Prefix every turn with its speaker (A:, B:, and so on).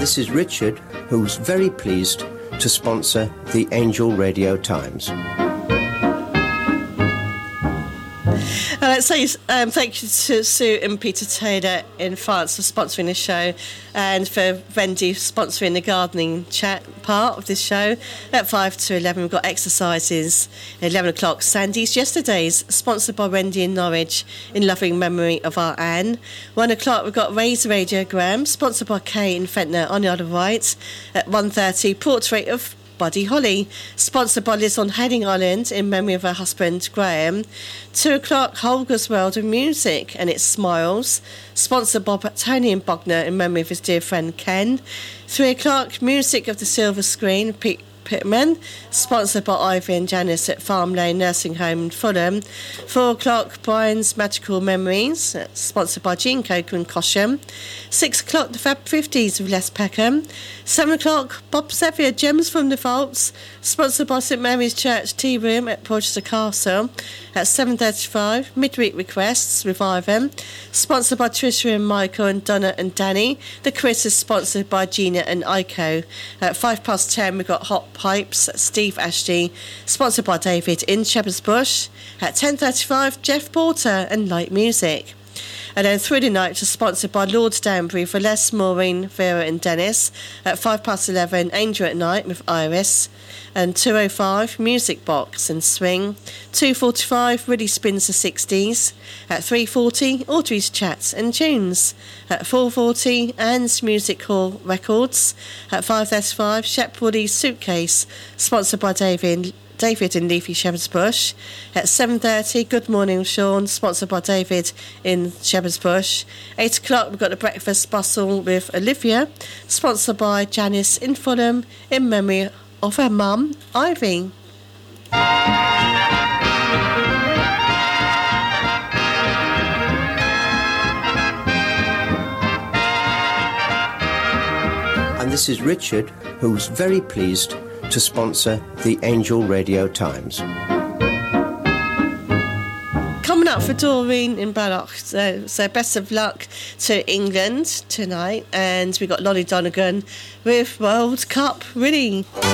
A: This is Richard, who's very pleased to sponsor the Angel Radio Times.
B: Thank you to Sue and Peter Taylor in France for sponsoring the show, and for Wendy sponsoring the gardening chat part of this show. At 5 to 11 we've got exercises. At 11 o'clock, Sandy's Yesterdays, sponsored by Wendy in Norwich in loving memory of our Anne. 1 o'clock we've got Ray's Radiogram, sponsored by Kay in Fentner on the other right. At 1:30, Portrait of Buddy Holly, sponsored by Liz on Heading Island in memory of her husband Graham. 2 o'clock, Holger's World of Music and Its Smiles, sponsored by Tony and Bogner in memory of his dear friend Ken. 3 o'clock, Music of the Silver Screen, Pete Pittman, sponsored by Ivy and Janice at Farm Lane Nursing Home in Fulham. 4 o'clock, Brian's Magical Memories, sponsored by Jean Coker and Cosham. 6 o'clock, the Fab 50s with Les Peckham. 7 o'clock, Bob Sevier, Gems from the Vaults, sponsored by St Mary's Church Tea Room at Porchester Castle. At 7:35, Midweek Requests, Revive Them, sponsored by Tricia and Michael and Donna and Danny. The quiz is sponsored by Gina and Iko. At 10:05 we've got Hot Pipes, Steve Ashton, sponsored by David in Shepherd's Bush. At 10:35, Jeff Porter and Light Music. And then Through the Night is sponsored by Lord Danbury for Les, Maureen, Vera and Dennis. At 11:05, Angel at Night with Iris. And 2:05, Music Box and Swing. 2:45, Really Spins the 60s. At 3:40, Audrey's Chats and Tunes. At 4:40, Anne's Music Hall Records. At 5:35, Shep Woody's Suitcase, sponsored by David in Leafy Shepherd's Bush. At 7:30, Good Morning Sean, sponsored by David in Shepherd's Bush. 8 o'clock, we've got the Breakfast Bustle with Olivia, sponsored by Janice in Fulham in memory of her mum, Ivy.
A: And this is Richard, who's very pleased to sponsor the Angel Radio Times.
B: Coming up for Doreen in Balloch, so best of luck to England tonight, and we've got Lolly Donegan with World Cup Really.